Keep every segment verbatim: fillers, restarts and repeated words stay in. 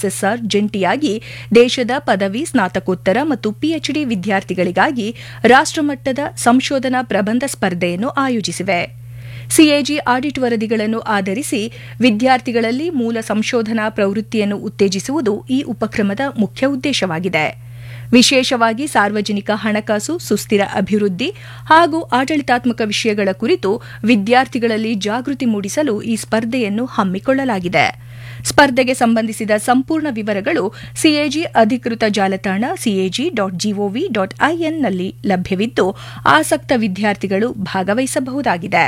ಐಎಸ್ಎಸ್ಆರ್ ಜಂಟಿಯಾಗಿ ದೇಶದ ಪದವಿ ಸ್ನಾತಕೋತ್ತರ ಮತ್ತು ಪಿಎಚ್ಡಿ ವಿದ್ಯಾರ್ಥಿಗಳಿಗಾಗಿ ರಾಷ್ಟಮಟ್ಟದ ಸಂಶೋಧನಾ ಪ್ರಬಂಧ ಸ್ಪರ್ಧೆಯನ್ನು ಆಯೋಜಿಸಿವೆ. ಸಿಎಜಿ ಆಡಿಟ್ ವರದಿಗಳನ್ನು ಆಧರಿಸಿ ವಿದ್ಯಾರ್ಥಿಗಳಲ್ಲಿ ಮೂಲ ಸಂಶೋಧನಾ ಪ್ರವೃತ್ತಿಯನ್ನು ಉತ್ತೇಜಿಸುವುದು ಈ ಉಪಕ್ರಮದ ಮುಖ್ಯ ಉದ್ದೇಶವಾಗಿದೆ. ವಿಶೇಷವಾಗಿ ಸಾರ್ವಜನಿಕ ಹಣಕಾಸು, ಸುಸ್ಥಿರ ಅಭಿವೃದ್ಧಿ ಹಾಗೂ ಆಡಳಿತಾತ್ಮಕ ವಿಷಯಗಳ ಕುರಿತು ವಿದ್ಯಾರ್ಥಿಗಳಲ್ಲಿ ಜಾಗೃತಿ ಮೂಡಿಸಲು ಈ ಸ್ಪರ್ಧೆಯನ್ನು ಹಮ್ಮಿಕೊಳ್ಳಲಾಗಿದೆ. ಸ್ಪರ್ಧೆಗೆ ಸಂಬಂಧಿಸಿದ ಸಂಪೂರ್ಣ ವಿವರಗಳು ಸಿಎಜಿ ಅಧಿಕೃತ ಜಾಲತಾಣ ಸಿಎಜಿ ಡಾಟ್ ಜಿಒವಿ ಡಾಟ್ ಐಎನ್ನಲ್ಲಿ ಲಭ್ಯವಿದ್ದು ಆಸಕ್ತ ವಿದ್ಯಾರ್ಥಿಗಳು ಭಾಗವಹಿಸಬಹುದಾಗಿದೆ.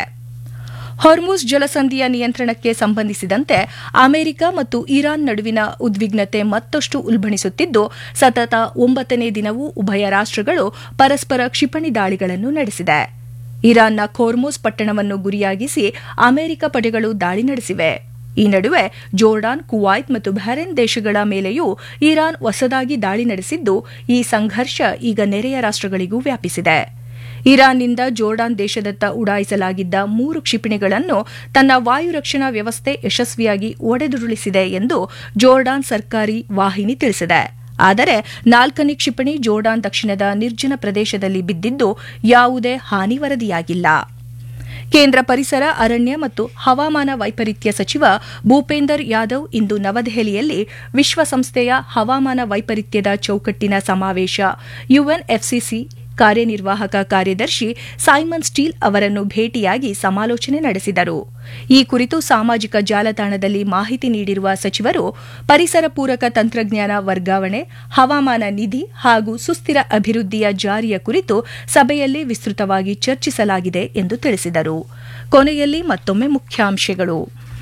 ಹೊರ್ಮುಜ್ ಜಲಸಂಧಿಯ ನಿಯಂತ್ರಣಕ್ಕೆ ಸಂಬಂಧಿಸಿದಂತೆ ಅಮೆರಿಕ ಮತ್ತು ಇರಾನ್ ನಡುವಿನ ಉದ್ವಿಗ್ನತೆ ಮತ್ತಷ್ಟು ಉಲ್ಬಣಿಸುತ್ತಿದ್ದು, ಸತತ ಒಂಬತ್ತನೇ ದಿನವೂ ಉಭಯ ರಾಷ್ಟಗಳು ಪರಸ್ಪರ ಕ್ಷಿಪಣಿ ದಾಳಿಗಳನ್ನು ನಡೆಸಿದೆ. ಇರಾನ್ನ ಖೋರ್ಮುಜ್ ಪಟ್ಟಣವನ್ನು ಗುರಿಯಾಗಿಸಿ ಅಮೆರಿಕ ಪಡೆಗಳು ದಾಳಿ ನಡೆಸಿವೆ. ಈ ನಡುವೆ ಜೋರ್ಡಾನ್, ಕುವೈತ್ ಮತ್ತು ಬಹರೇನ್ ದೇಶಗಳ ಮೇಲೆಯೂ ಇರಾನ್ ಹೊಸದಾಗಿ ದಾಳಿ ನಡೆಸಿದ್ದು, ಈ ಸಂಘರ್ಷ ಈಗ ನೆರೆಯ ರಾಷ್ಟಗಳಿಗೂ ವ್ಯಾಪಿಸಿದೆ. ಇರಾನ್ನಿಂದ ಜೋರ್ಡಾನ್ ದೇಶದತ್ತ ಉಡಾಯಿಸಲಾಗಿದ್ದ ಮೂರು ಕ್ಷಿಪಣಿಗಳನ್ನು ತನ್ನ ವಾಯು ರಕ್ಷಣಾ ವ್ಯವಸ್ಥೆ ಯಶಸ್ವಿಯಾಗಿ ಒಡೆದುರುಳಿಸಿದೆ ಎಂದು ಜೋರ್ಡಾನ್ ಸರ್ಕಾರಿ ವಾಹಿನಿ ತಿಳಿಸಿದೆ. ಆದರೆ ನಾಲ್ಕನೇ ಕ್ಷಿಪಣಿ ಜೋರ್ಡಾನ್ ದಕ್ಷಿಣದ ನಿರ್ಜನ ಪ್ರದೇಶದಲ್ಲಿ ಬಿದ್ದಿದ್ದು ಯಾವುದೇ ಹಾನಿ ವರದಿಯಾಗಿಲ್ಲ. ಕೇಂದ್ರ ಪರಿಸರ, ಅರಣ್ಯ ಮತ್ತು ಹವಾಮಾನ ವೈಪರೀತ್ಯ ಸಚಿವ ಭೂಪೇಂದರ್ ಯಾದವ್ ಇಂದು ನವದೆಹಲಿಯಲ್ಲಿ ವಿಶ್ವಸಂಸ್ಥೆಯ ಹವಾಮಾನ ವೈಪರೀತ್ಯದ ಚೌಕಟ್ಟಿನ ಸಮಾವೇಶ ಯುಎನ್ಎಫ್ಸಿಸಿ ಕಾರ್ಯನಿರ್ವಾಹಕ ಕಾರ್ಯದರ್ಶಿ ಸೈಮನ್ ಸ್ಟೀಲ್ ಅವರನ್ನು ಭೇಟಿಯಾಗಿ ಸಮಾಲೋಚನೆ ನಡೆಸಿದರು. ಈ ಕುರಿತು ಸಾಮಾಜಿಕ ಜಾಲತಾಣದಲ್ಲಿ ಮಾಹಿತಿ ನೀಡಿರುವ ಸಚಿವರು, ಪರಿಸರ ಪೂರಕ ತಂತ್ರಜ್ಞಾನ ವರ್ಗಾವಣೆ, ಹವಾಮಾನ ನಿಧಿ ಹಾಗೂ ಸುಸ್ಥಿರ ಅಭಿವೃದ್ಧಿಯ ಜಾರಿಯ ಕುರಿತು ಸಭೆಯಲ್ಲಿ ವಿಸ್ತೃತವಾಗಿ ಚರ್ಚಿಸಲಾಗಿದೆ ಎಂದು ತಿಳಿಸಿದರು. ಕೊನೆಯಲ್ಲಿ ಮತ್ತೊಮ್ಮೆ ಮುಖ್ಯಾಂಶಗಳು.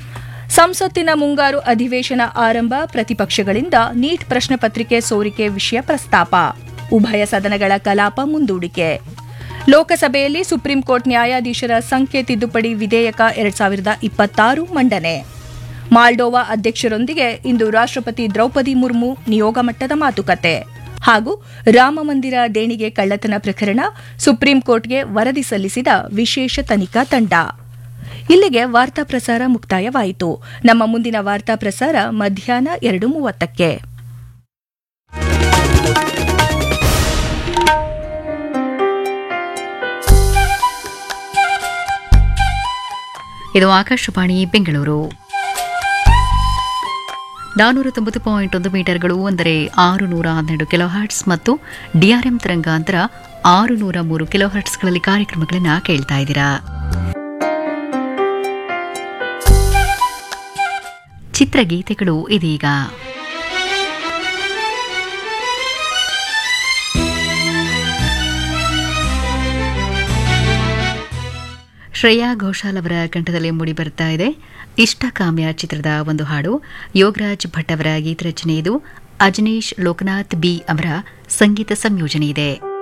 ಸಂಸತ್ತಿನ ಮುಂಗಾರು ಅಧಿವೇಶನ ಆರಂಭ, ಪ್ರತಿಪಕ್ಷಗಳಿಂದ ನೀಟ್ ಪ್ರಶ್ನೆ ಪತ್ರಿಕೆ ಸೋರಿಕೆ ವಿಷಯ ಪ್ರಸ್ತಾಪ, ಉಭಯ ಸದನಗಳ ಕಲಾಪ ಮುಂದೂಡಿಕೆ. ಲೋಕಸಭೆಯಲ್ಲಿ ಸುಪ್ರೀಂ ಕೋರ್ಟ್ ನ್ಯಾಯಾಧೀಶರ ಸಂಖ್ಯೆ ತಿದ್ದುಪಡಿ ವಿಧೇಯಕ ಎರಡ್ ಸಾವಿರದ ಇಪ್ಪತ್ತಾರು ಮಂಡನೆ. ಮಾಲ್ಡೋವಾ ಅಧ್ಯಕ್ಷರೊಂದಿಗೆ ಇಂದು ರಾಷ್ಟಪತಿ ದ್ರೌಪದಿ ಮುರ್ಮು ನಿಯೋಗ ಮಟ್ಟದ ಮಾತುಕತೆ. ಹಾಗೂ ರಾಮಮಂದಿರ ದೇಣಿಗೆ ಕಳ್ಳತನ ಪ್ರಕರಣ, ಸುಪ್ರೀಂ ಕೋರ್ಟ್ಗೆ ವರದಿ ಸಲ್ಲಿಸಿದ ವಿಶೇಷ ತನಿಖಾ ತಂಡ. ಇಲ್ಲಿಗೆ ವಾರ್ತಾ ಪ್ರಸಾರ ಮುಕ್ತಾಯವಾಯಿತು. ನಮ್ಮ ಮುಂದಿನ ವಾರ್ತಾ ಪ್ರಸಾರ ಮಧ್ಯಾಹ್ನ ಎರಡು ಮೂವತ್ತಕ್ಕೆ. ಇದು ಆಕಾಶವಾಣಿ ಬೆಂಗಳೂರು. ನಾನೂರ ತೊಂಬತ್ತು ಪಾಯಿಂಟ್ ಒಂದು ಮೀಟರ್ಗಳು ಅಂದರೆ ಆರು ನೂರ ಹನ್ನೆರಡು ಕಿಲೋ ಹರ್ಟ್ಸ್ ಮತ್ತು ಡಿಆರ್ಎಂ ತರಂಗಾಂತರ ಆರು ನೂರ ಮೂರು ಕಿಲೋ ಹರ್ಟ್ಸ್ಗಳಲ್ಲಿ ಕಾರ್ಯಕ್ರಮಗಳನ್ನು ಕೇಳ್ತಾ ಇದ್ದೀರಾ. ಚಿತ್ರಗೀತೆಗಳು ಇದೀಗ. ಶ್ರೇಯಾ ಘೋಷಾಲ್ ಅವರ ಕಂಠದಲ್ಲಿ ಮೂಡಿ ಬರ್ತಾ ಇದೆ ಇಷ್ಟಕಾಮ್ಯ ಚಿತ್ರದ ಒಂದು ಹಾಡು. ಯೋಗರಾಜ್ ಭಟ್ ಅವರ ಗೀತರಚನೆ ಇದು. ಅಜನೀಶ್ ಲೋಕನಾಥ್ ಬಿ ಅವರ ಸಂಗೀತ ಸಂಯೋಜನೆ ಇದೆ.